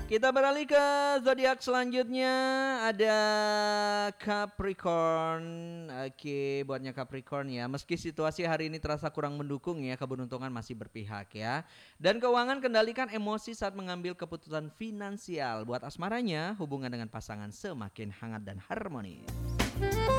Kita beralih ke zodiak selanjutnya, ada Capricorn. Oke, buatnya Capricorn ya. Meski situasi hari ini terasa kurang mendukung ya, keberuntungan masih berpihak ya. Dan keuangan, kendalikan emosi saat mengambil keputusan finansial. Buat asmaranya, hubungan dengan pasangan semakin hangat dan harmonis.